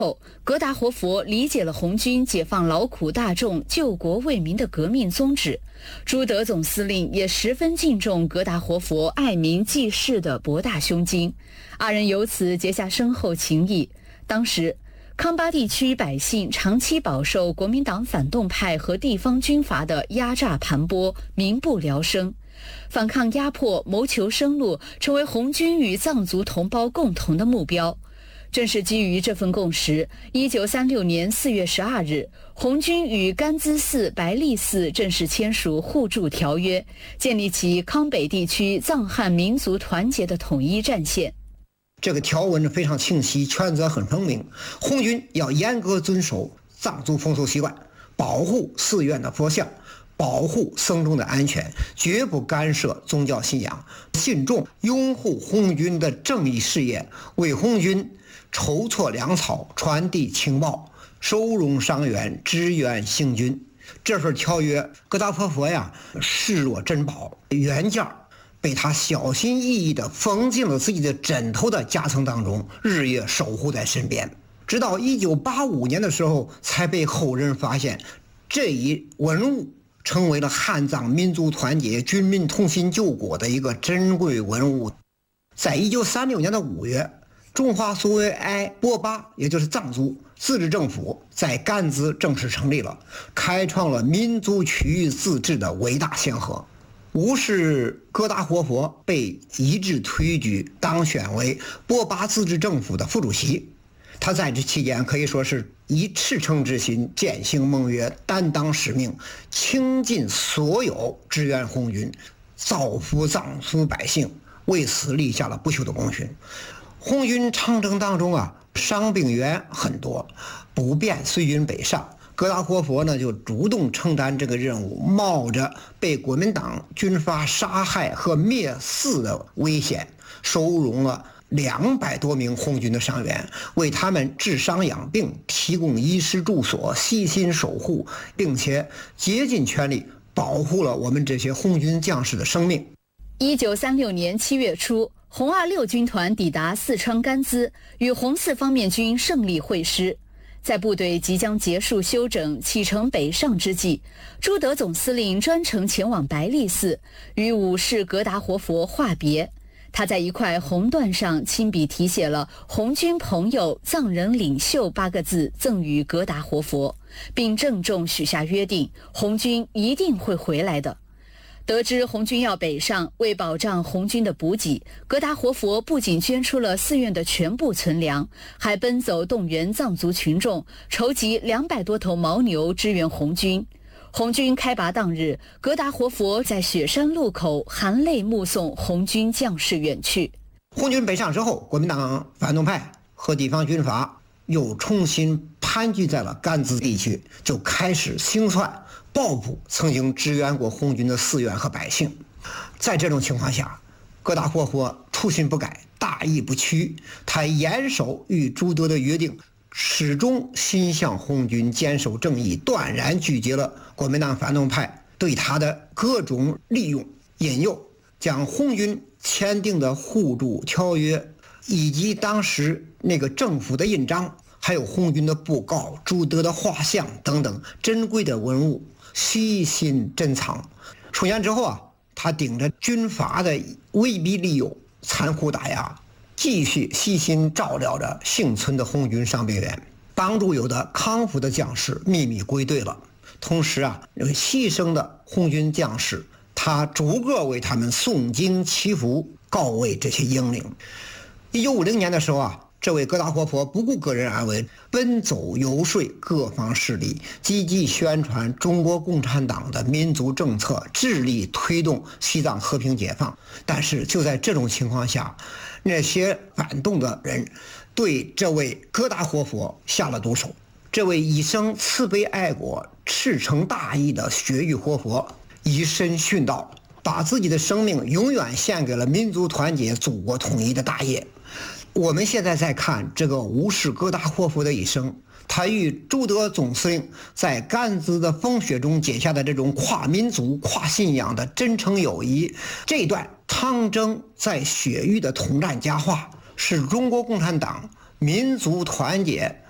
后，格达活佛理解了红军解放劳苦大众、救国为民的革命宗旨。朱德总司令也十分敬重格达活佛爱民济世的博大胸襟，二人由此结下深厚情谊。当时，康巴地区百姓长期饱受国民党反动派和地方军阀的压榨盘剥，民不聊生。反抗压迫、谋求生路，成为红军与藏族同胞共同的目标。正是基于这份共识，1936年4月12日，红军与甘孜寺、白利寺正式签署互助条约，建立起康北地区藏汉民族团结的统一战线。 这个条文非常清晰，权责很分明。红军要严格遵守藏族风俗习惯，保护寺院的佛像，保护僧众的安全，绝不干涉宗教信仰。信众拥护红军的正义事业，为红军筹措粮草，传递情报，收容伤员，支援行军。这份条约，格达活佛呀视若珍宝，原件被他小心翼翼地缝进了自己的枕头的夹层当中，日夜守护在身边。直到1985年的时候，才被后人发现，这一文物成为了汉藏民族团结、军民同心救国的一个珍贵文物。在1936年的5月，中华苏维埃波巴，也就是藏族自治政府，在甘孜正式成立了，开创了民族区域自治的伟大先河。无视格达活佛被一致推举当选为波巴自治政府的副主席。他在这期间可以说是以赤诚之心践行盟约，担当使命，倾尽所有支援红军，造福藏族百姓，为此立下了不朽的功勋。红军长征当中伤病员很多，不便随军北上。格达活佛呢就主动承担这个任务，冒着被国民党军阀杀害和灭寺的危险，收容了200多名红军的伤员，为他们治伤养病，提供衣食住所，悉心守护，并且竭尽全力保护了我们这些红军将士的生命。 1936年7月初，红26军团抵达四川甘孜，与红四方面军胜利会师。在部队即将结束休整、启程北上之际，朱德总司令专程前往白利寺，与武士格达活佛话别。他在一块红缎上亲笔题写了“红军朋友、藏人领袖”8个字，赠予格达活佛，并郑重许下约定，红军一定会回来的。得知红军要北上，为保障红军的补给，格达活佛不仅捐出了寺院的全部存粮，还奔走动员藏族群众，筹集200多头牦牛支援红军。红军开拔当日，格达活佛在雪山路口含泪目送红军将士远去。 红军北上之后，国民党反动派和地方军阀又重新盘踞在了甘孜地区，就开始清算报复曾经支援过红军的寺院和百姓。在这种情况下，格达活佛初心不改，大义不屈，他严守与朱德的约定，始终心向红军，坚守正义，断然拒绝了国民党反动派对他的各种利用引诱，将红军签订的互助条约以及当时那个政府的印章，还有红军的布告、朱德的画像等等珍贵的文物悉心珍藏。出现之后他顶着军阀的威逼利诱、残酷打压，继续细心照料着幸存的红军伤病员，帮助有的康复的将士秘密归队了。同时有牺牲的红军将士，他逐个为他们诵经祈福，告慰这些英灵。1950年的时候这位格达活佛不顾个人安危，奔走游说各方势力，积极宣传中国共产党的民族政策，致力推动西藏和平解放。但是就在这种情况下，那些反动的人对这位格达活佛下了毒手。这位一生慈悲爱国、赤诚大义的雪域活佛以身殉道，把自己的生命永远献给了民族团结、祖国统一的大业。我们现在在看这个无视格达活佛的一生，他与朱德总司令在甘孜的风雪中结下的这种跨民族、跨信仰的真诚友谊，这段长征在雪域的统战佳话，是中国共产党民族团结